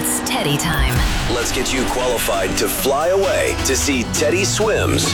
It's Teddy time. Let's get you qualified to fly away to see Teddy Swims.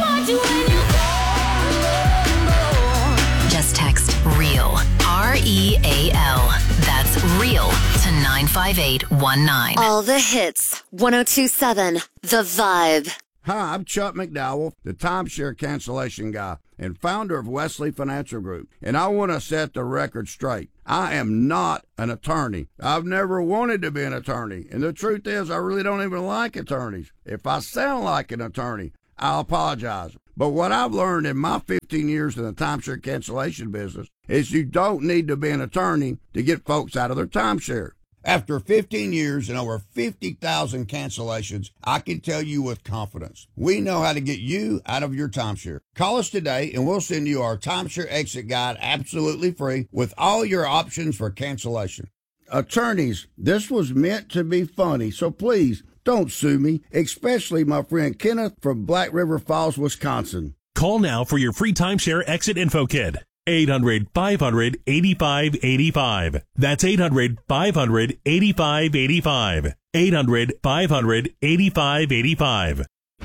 Just text REAL, REAL. That's REAL to 95819. All the hits, 102.7 The Vibe. Hi, I'm Chuck McDowell, the timeshare cancellation guy and founder of Wesley Financial Group, and I want to set the record straight. I am not an attorney. I've never wanted to be an attorney, and the truth is I really don't even like attorneys. If I sound like an attorney, I'll apologize. But what I've learned in my 15 years in the timeshare cancellation business is you don't need to be an attorney to get folks out of their timeshare. After 15 years and over 50,000 cancellations, I can tell you with confidence, we know how to get you out of your timeshare. Call us today and we'll send you our timeshare exit guide absolutely free with all your options for cancellation. Attorneys, this was meant to be funny, so please don't sue me, especially my friend Kenneth from Black River Falls, Wisconsin. Call now for your free timeshare exit info kit. 800-500-8585. That's 800-500-8585. 800-500-8585.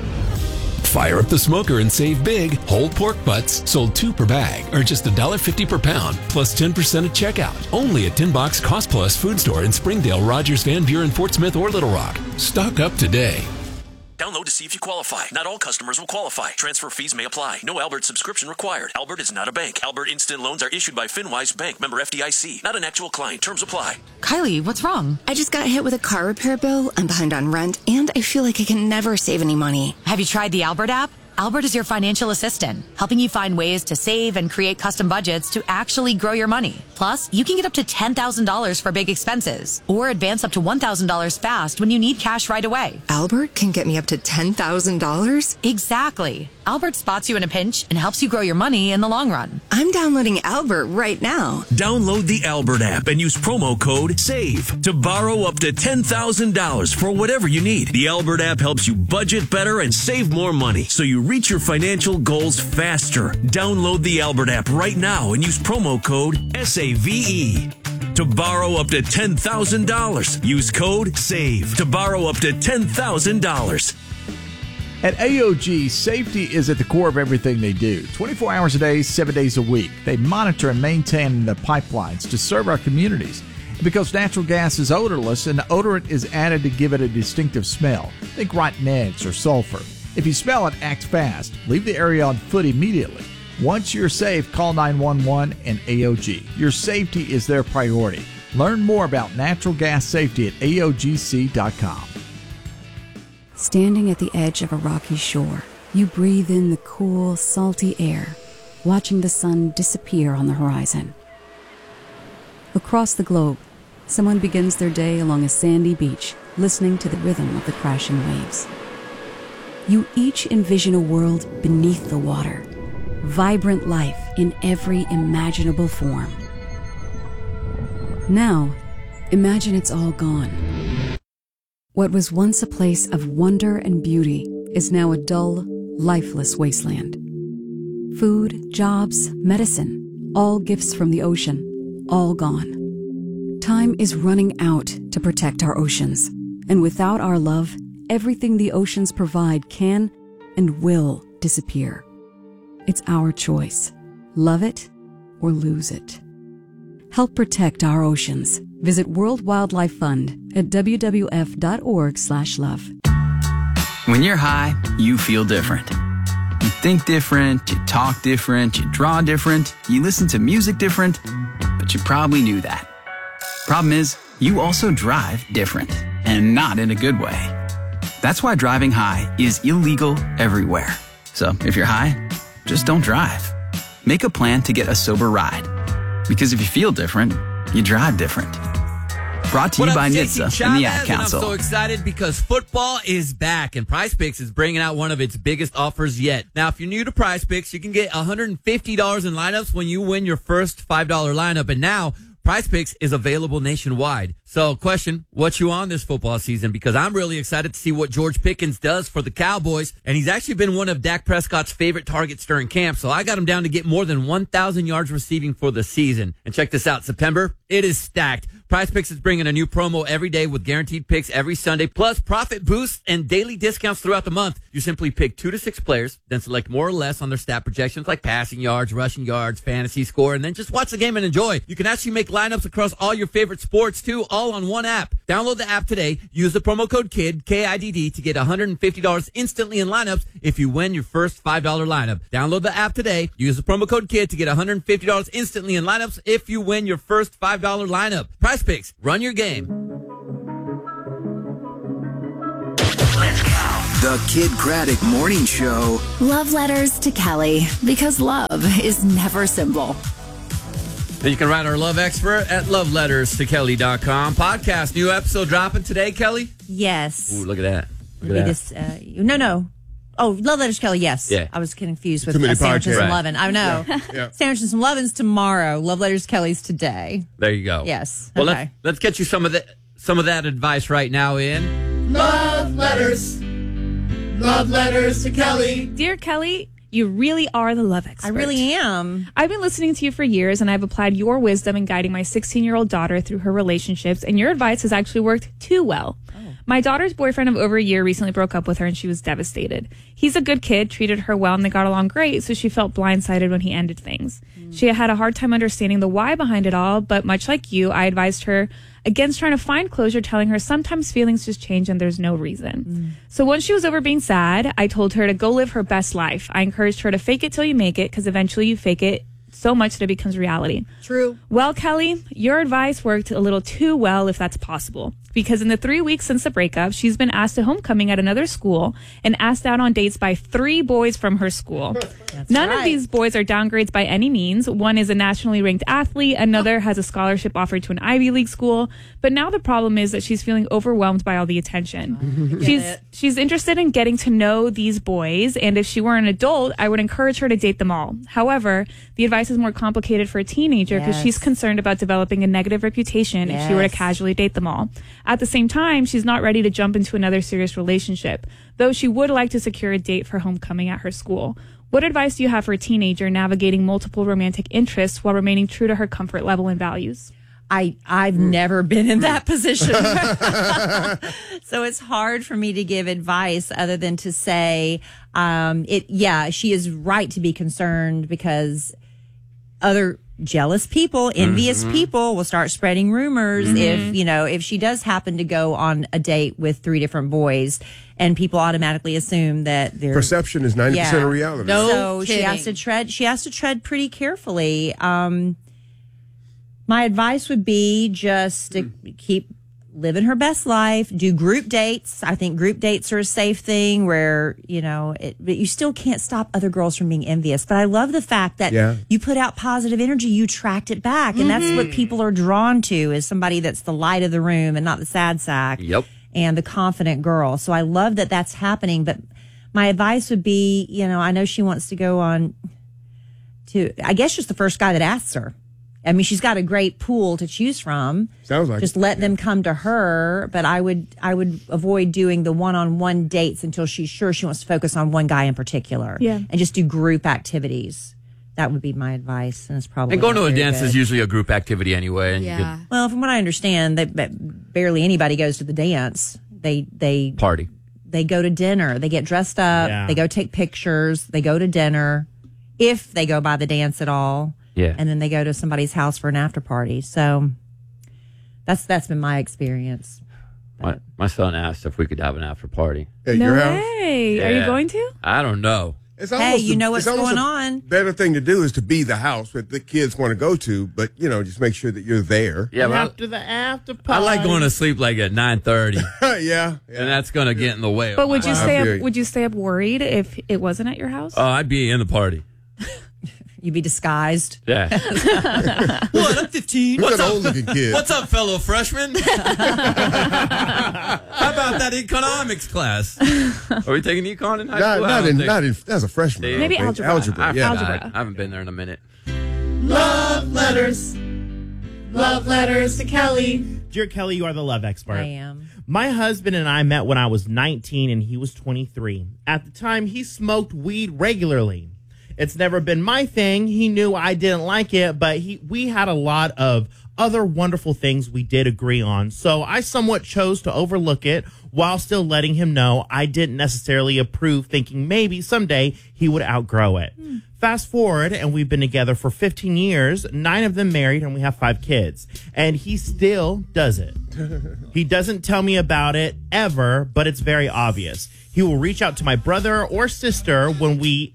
Fire up the smoker and save big. Whole pork butts, sold 2 per bag, are just $1.50 per pound, plus 10% at checkout. Only at Tin Box Cost Plus Food Store in Springdale, Rogers, Van Buren, Fort Smith, or Little Rock. Stock up today. Download to see if you qualify. Not all customers will qualify. Transfer fees may apply. No Albert subscription required. Albert is not a bank. Albert Instant Loans are issued by FinWise Bank, member FDIC. Not an actual client. Terms apply. Kylie, what's wrong? I just got hit with a car repair bill. I'm behind on rent, and I feel like I can never save any money. Have you tried the Albert app? Albert is your financial assistant, helping you find ways to save and create custom budgets to actually grow your money. Plus, you can get up to $10,000 for big expenses or advance up to $1,000 fast when you need cash right away. Albert can get me up to $10,000? Exactly. Albert spots you in a pinch and helps you grow your money in the long run. I'm downloading Albert right now. Download the Albert app and use promo code SAVE to borrow up to $10,000 for whatever you need. The Albert app helps you budget better and save more money so you reach your financial goals faster. Download the Albert app right now and use promo code SAVE to borrow up to $10,000. Use code SAVE to borrow up to $10,000. At AOG, safety is at the core of everything they do. 24 hours a day, 7 days a week. They monitor and maintain the pipelines to serve our communities. And because natural gas is odorless, an odorant is added to give it a distinctive smell. Think rotten eggs or sulfur. If you smell it, act fast. Leave the area on foot immediately. Once you're safe, call 911 and AOG. Your safety is their priority. Learn more about natural gas safety at AOGC.com. Standing at the edge of a rocky shore, you breathe in the cool, salty air, watching the sun disappear on the horizon. Across the globe, someone begins their day along a sandy beach, listening to the rhythm of the crashing waves. You each envision a world beneath the water, vibrant life in every imaginable form. Now, imagine it's all gone. What was once a place of wonder and beauty is now a dull, lifeless wasteland. Food, jobs, medicine, all gifts from the ocean, all gone. Time is running out to protect our oceans, and without our love, everything the oceans provide can and will disappear. It's our choice. Love it or lose it. Help protect our oceans. Visit World Wildlife Fund at wwf.org/love. When you're high, you feel different. You think different, you talk different, you draw different, you listen to music different, but you probably knew that. Problem is, you also drive different, and not in a good way. That's why driving high is illegal everywhere. So if you're high, just don't drive. Make a plan to get a sober ride. Because if you feel different, you drive different. Brought to you by NHTSA and the Ad Council. I'm so excited because football is back, and PrizePicks is bringing out one of its biggest offers yet. Now, if you're new to PrizePicks, you can get $150 in lineups when you win your first $5 lineup. And now, PrizePicks is available nationwide. So, question, what you on this football season? Because I'm really excited to see what George Pickens does for the Cowboys. And he's actually been one of Dak Prescott's favorite targets during camp. So I got him down to get more than 1,000 yards receiving for the season. And check this out, September, it is stacked. Prize Picks is bringing a new promo every day with guaranteed picks every Sunday, plus profit boosts and daily discounts throughout the month. You simply pick 2 to 6 players, then select more or less on their stat projections like passing yards, rushing yards, fantasy score, and then just watch the game and enjoy. You can actually make lineups across all your favorite sports, too, all on one app. Download the app today. Use the promo code KIDD, K-I-D-D, to get $150 instantly in lineups if you win your first $5 lineup. Download the app today. Use the promo code KIDD to get $150 instantly in lineups if you win your first $5 lineup. Prize Picks. Run your game. The Kid Craddock Morning Show. Love letters to Kelly, because love is never simple. And you can write our love expert at loveletterstokelly.com. Podcast, new episode dropping today, Kelly? Yes. Ooh, look at that. Look at that. No. Oh, Love Letters Kelly, yes. Yeah. I was confused with Too many Sandwiches podcasts. and Lovin'. I know. Yeah. Sandwiches and Lovin's tomorrow. Love Letters Kelly's today. There you go. Yes. Well, Okay. let's get you some of that advice right now in Love letters. Love letters to Kelly. Dear Kelly, you really are the love expert. I really am. I've been listening to you for years, and I've applied your wisdom in guiding my 16-year-old daughter through her relationships, and your advice has actually worked too well. My daughter's boyfriend of over a year recently broke up with her, and she was devastated. He's a good kid, treated her well, and they got along great, so she felt blindsided when he ended things. She had a hard time understanding the why behind it all, but much like you, I advised her against trying to find closure, telling her sometimes feelings just change and there's no reason. So once she was over being sad, I told her to go live her best life. I encouraged her to fake it till you make it, because eventually you fake it so much that it becomes reality. True. Well, Kelly, your advice worked a little too well, if that's possible. Because in the 3 weeks since the breakup, she's been asked to homecoming at another school and asked out on dates by 3 boys from her school. None of these boys are downgrades by any means. One is a nationally ranked athlete. Another has a scholarship offered to an Ivy League school. But now the problem is that she's feeling overwhelmed by all the attention. She's interested in getting to know these boys. And if she were an adult, I would encourage her to date them all. However, the advice is more complicated for a teenager because she's concerned about developing a negative reputation if she were to casually date them all. At the same time, she's not ready to jump into another serious relationship, though she would like to secure a date for homecoming at her school. What advice do you have for a teenager navigating multiple romantic interests while remaining true to her comfort level and values? I've never been in that position. So it's hard for me to give advice other than to say, she is right to be concerned, because other jealous people, envious people will start spreading rumors if she does happen to go on a date with 3 different boys, and people automatically assume that their perception is 90% of reality. So she has to tread pretty carefully. My advice would be just to keep living her best life, do group dates. I think group dates are a safe thing where, but you still can't stop other girls from being envious. But I love the fact that you put out positive energy, you attract it back. And that's what people are drawn to, is somebody that's the light of the room and not the sad sack. Yep. And the confident girl. So I love that that's happening. But my advice would be, I know she wants to go on to, I guess, just the first guy that asks her. I mean, she's got a great pool to choose from. Sounds like just let them come to her. But I would avoid doing the one-on-one dates until she's sure she wants to focus on one guy in particular. Yeah. And just do group activities. That would be my advice, and it's probably. And going to a not very dance good. is usually a group activity anyway. Yeah. Well, from what I understand, that barely anybody goes to the dance. They party. They go to dinner. They get dressed up. Yeah. They go take pictures. They go to dinner, if they go by the dance at all. Yeah. And then they go to somebody's house for an after party. So that's been my experience. My son asked if we could have an after party. At your house? Way. Are you going to? I don't know. It's Hey, almost you know it's what's almost going a on. better thing to do is to be the house that the kids want to go to, but just make sure that you're there. Yeah, but After the after I party. like going to sleep like at 9:30. yeah. And that's going to get in the way. But would you stay feel up? you. Would you stay up worried if it wasn't at your house? Oh, I'd be in the party. You'd be disguised. Yeah. What? I'm 15. Look at old-looking kid. What's up, fellow freshmen? How about that economics class? Are we taking econ in high school? Not in as a freshman. Maybe I think. algebra. Yeah. Algebra. I haven't been there in a minute. Love letters. Love letters to Kelly. Dear Kelly, you are the love expert. I am. My husband and I met when I was 19 and he was 23. At the time, he smoked weed regularly. It's never been my thing. He knew I didn't like it, but we had a lot of other wonderful things we did agree on. So I somewhat chose to overlook it while still letting him know I didn't necessarily approve, thinking maybe someday he would outgrow it. Fast forward, and we've been together for 15 years, 9 of them married, and we have 5 kids. And he still does it. He doesn't tell me about it ever, but it's very obvious. He will reach out to my brother or sister when he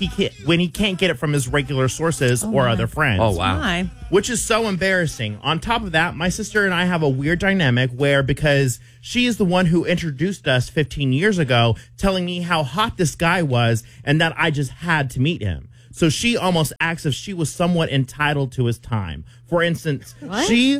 can't get it from his regular sources or other friends. Oh, wow. Which is so embarrassing. On top of that, my sister and I have a weird dynamic where, because she is the one who introduced us 15 years ago, telling me how hot this guy was and that I just had to meet him. So she almost acts as if she was somewhat entitled to his time. For instance, she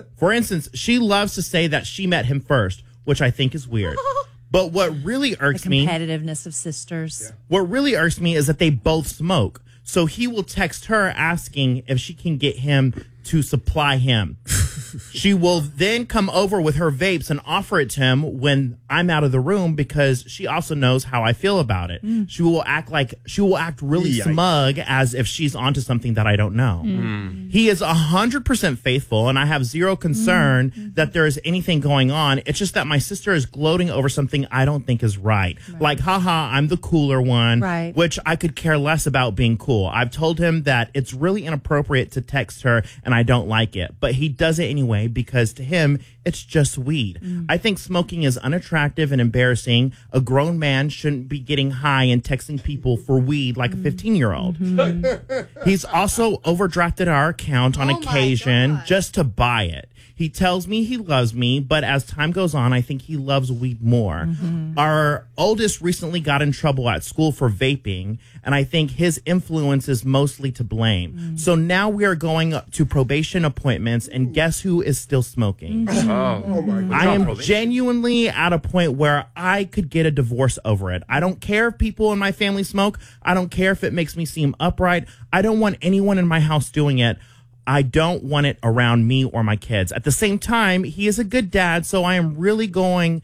loves to say that she met him first, which I think is weird. But what really irks me, competitiveness of sisters. What really irks me is that they both smoke. So he will text her asking if she can get him to supply him. She will then come over with her vapes and offer it to him when I'm out of the room, because she also knows how I feel about it. She will act really smug, as if she's onto something that I don't know. He is 100% faithful, and I have zero concern that there is anything going on. It's just that my sister is gloating over something I don't think is right. Like, haha, I'm the cooler one, which I could care less about being cool. I've told him that it's really inappropriate to text her, and I don't like it. But he does it anyway, because to him, it's just weed. I think smoking is unattractive and embarrassing. A grown man shouldn't be getting high and texting people for weed like a 15-year-old. He's also overdrafted our account on occasion just to buy it. He tells me he loves me, but as time goes on, I think he loves weed more. Our oldest recently got in trouble at school for vaping, and I think his influence is mostly to blame. So now we are going to probation appointments, and guess who is still smoking? Oh my God. I am genuinely at a point where I could get a divorce over it. I don't care if people in my family smoke. I don't care if it makes me seem upright. I don't want anyone in my house doing it. I don't want it around me or my kids. At the same time, he is a good dad, so am I really going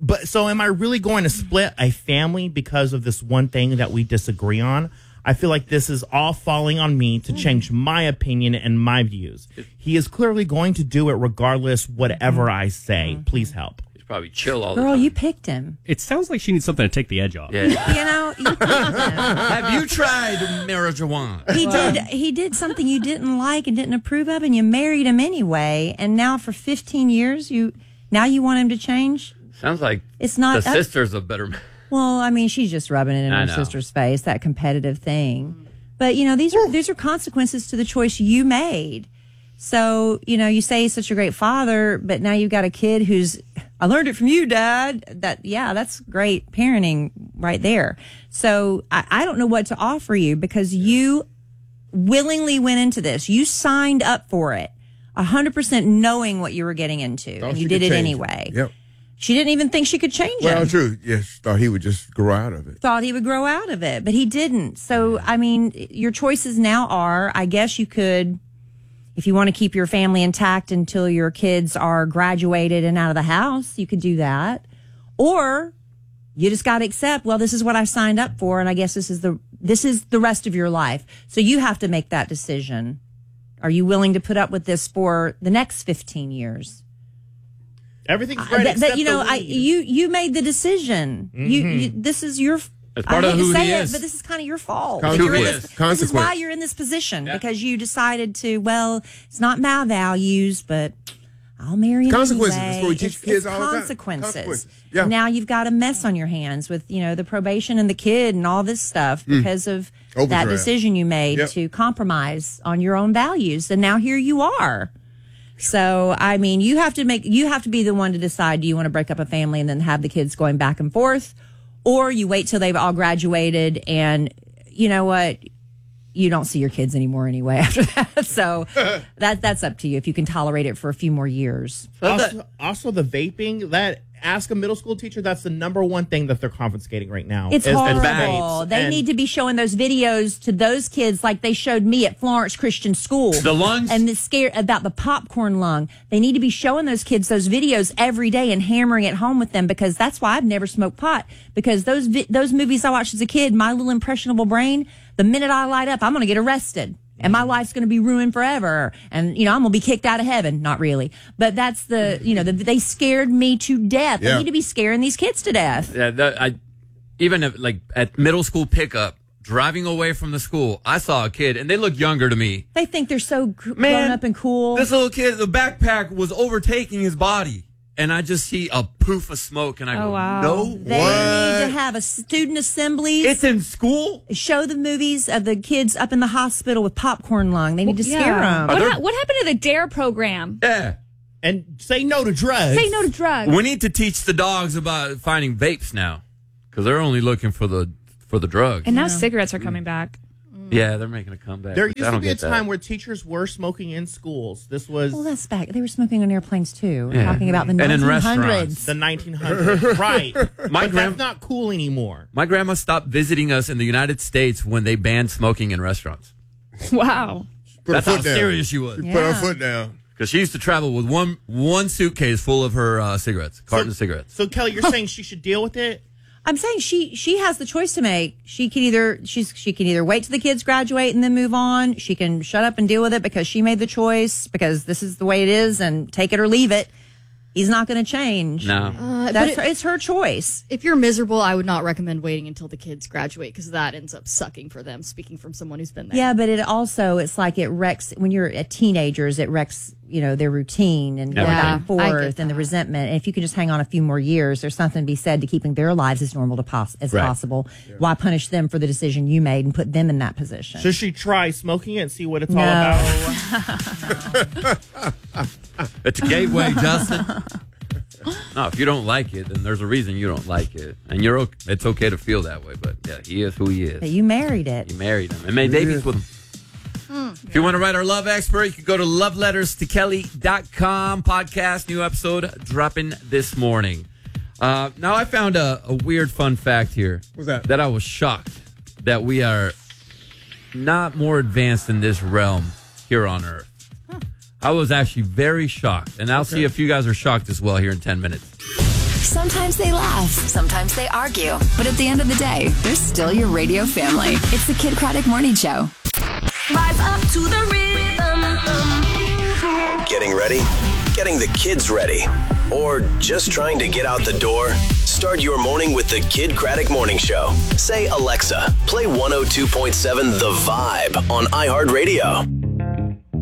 to split a family because of this one thing that we disagree on? I feel like this is all falling on me to change my opinion and my views. He is clearly going to do it regardless, whatever I say. Please help. Probably chill all the Girl, time. you picked him. It sounds like she needs something to take the edge off. Yeah. You picked him. Have you tried marijuana? He did something you didn't like and didn't approve of, and you married him anyway. And now for 15 years, you want him to change? Sounds like it's not the sister's a better man. Well, I mean, she's just rubbing it in her sister's face, that competitive thing. But these are consequences to the choice you made. So, you say he's such a great father, but now you've got a kid who's, I learned it from you, Dad. That's great parenting right there. So I don't know what to offer you, because you willingly went into this. You signed up for it 100% knowing what you were getting into, and you did it anyway. Yep. She didn't even think she could change him. Well, true. Yes, thought he would just grow out of it. Thought he would grow out of it, but he didn't. So, I mean, your choices now are, I guess you could, if you want to keep your family intact until your kids are graduated and out of the house, you could do that. Or you just got to accept, well, this is what I signed up for, and I guess this is the rest of your life. So you have to make that decision. Are you willing to put up with this for the next 15 years? Everything's right except the weed. You made the decision. This is your. It's part of who he is. But this is kind of your fault. This is why you're in this position, because you decided to. Well, it's not my values, but I'll marry him consequences. Anyway. That's what we teach kids all the time. Consequences. Yeah. Now you've got a mess on your hands with the probation and the kid and all this stuff because of that decision you made to compromise on your own values, and now here you are. So, I mean, you have to be the one to decide, do you want to break up a family and then have the kids going back and forth? Or you wait till they've all graduated and, you know what, you don't see your kids anymore anyway after that. So that's up to you if you can tolerate it for a few more years. Also the vaping, ask a middle school teacher, that's the number one thing that they're confiscating right now. It's horrible. They need to be showing those videos to those kids like they showed me at Florence Christian School. The lungs? And the scare about the popcorn lung. They need to be showing those kids those videos every day and hammering it home with them, because that's why I've never smoked pot. Because those movies I watched as a kid, my little impressionable brain, the minute I light up, I'm going to get arrested. and my life's going to be ruined forever. And, I'm going to be kicked out of heaven. Not really. But that's they scared me to death. Yeah. They need to be scaring these kids to death. Yeah, even at middle school pickup, driving away from the school, I saw a kid, and they look younger to me. They think they're so grown up and cool. This little kid, the backpack was overtaking his body. And I just see a poof of smoke, and I go, wow. No, They need to have a student assemblies. It's in school? Show the movies of the kids up in the hospital with popcorn lung. They need to scare them. What happened to the DARE program? Yeah. And say no to drugs. Say no to drugs. We need to teach the dogs about finding vapes now, because they're only looking for the drugs. And now cigarettes are coming back. Yeah, they're making a comeback. There used to be a time where teachers were smoking in schools. This was... Well, that's back. They were smoking on airplanes, too. We're Yeah. talking about the And in 1900s. restaurants. The 1900s. Right. My That's not cool anymore. My grandma stopped visiting us in the United States when they banned smoking in restaurants. Wow. That's how serious she was. Put her foot down. Because she used to travel with one suitcase full of her cigarettes, carton of cigarettes. So, Kelly, you're saying she should deal with it? I'm saying she has the choice to make. She can either wait till the kids graduate and then move on. She can shut up and deal with it because she made the choice, because this is the way it is, and take it or leave it. He's not going to change. No. It's her choice. If you're miserable, I would not recommend waiting until the kids graduate, because that ends up sucking for them, speaking from someone who's been there. Yeah, but it's like it wrecks, when you're teenagers, it wrecks, their routine and going back and forth and the resentment. And if you can just hang on a few more years, there's something to be said to keeping their lives as normal as possible. Yeah. Why punish them for the decision you made and put them in that position? Should she try smoking it and see what it's all about? It's a gateway, Justin. No, if you don't like it, then there's a reason you don't like it. And it's okay to feel that way, but yeah, he is who he is. But you married it. You married him and made babies with him. If you want to write our love expert, you can go to loveletterstokelly.com. Podcast, new episode dropping this morning. Now, I found a weird fun fact here. What's that? That I was shocked that we are not more advanced in this realm here on Earth. I was actually very shocked, and I'll see if you guys are shocked as well here in 10 minutes. Sometimes they laugh, sometimes they argue, but at the end of the day, they're still your radio family. It's the Kid Craddock Morning Show. Rise up to the rhythm. Getting ready? Getting the kids ready? Or just trying to get out the door? Start your morning with the Kid Craddock Morning Show. Say, Alexa, play 102.7 The Vibe on iHeartRadio.